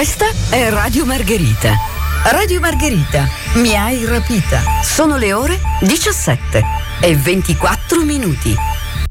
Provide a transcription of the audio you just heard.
Questa è Radio Margherita. Radio Margherita, mi hai rapita. Sono le ore 17 e 24 minuti.